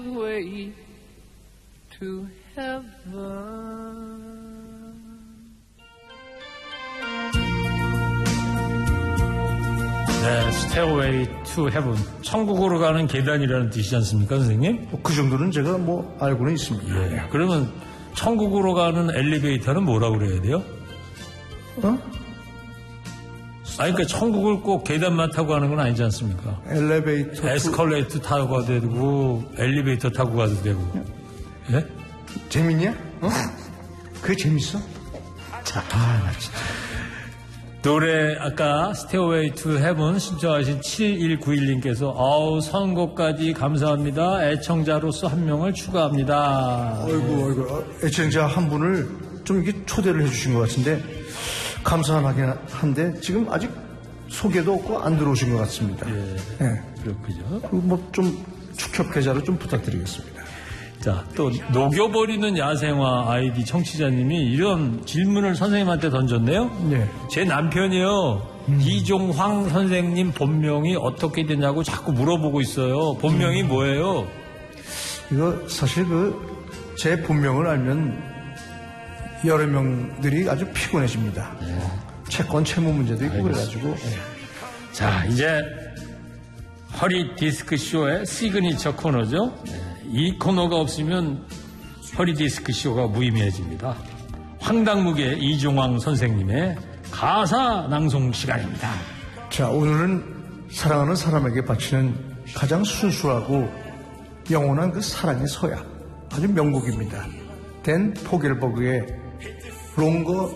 Way to heaven. 네, Stairway to Heaven. 천국으로 가는 계단이라는 뜻이지 않습니까, 선생님? 그 정도는 제가 뭐 알고는 있습니다. 예. 그러면 천국으로 가는 엘리베이터는 뭐라고 그래야 돼요? 아니, 그러니까 천국을 꼭 계단만 타고 가는 건 아니지 않습니까? 엘리베이터. 에스컬레이터 타고 가도 되고, 엘리베이터 타고 가도 되고. 예? 재밌냐? 그게 재밌어? 자, 나 진짜. 노래, 아까 Stairway to Heaven 신청하신 7191님께서, 선곡까지 감사합니다. 애청자로서 한 명을 추가합니다. 아이고. 애청자 한 분을 좀 이렇게 초대를 해주신 것 같은데, 감사하긴 한데, 지금 아직 소개도 없고 안 들어오신 것 같습니다. 예. 그렇군요. 뭐 좀 축협계좌로 좀 부탁드리겠습니다. 자, 또 녹여버리는 야생화 아이디 청취자님이 이런 질문을 선생님한테 던졌네요. 네. 제 남편이요. 이종황 선생님 본명이 어떻게 되냐고 자꾸 물어보고 있어요. 본명이 뭐예요? 이거 사실 제 본명을 알면 여러 명들이 아주 피곤해집니다. 채권 채무 문제도 있고 그래가지고. 자, 이제 허리 디스크 쇼의 시그니처 코너죠. 이 코너가 없으면 허리 디스크 쇼가 무의미해집니다. 황당무계 이종황 선생님의 가사 낭송 시간입니다. 자, 오늘은 사랑하는 사람에게 바치는 가장 순수하고 영원한 그 사랑의 서약, 아주 명곡입니다. 댄 포겔버그의 롱거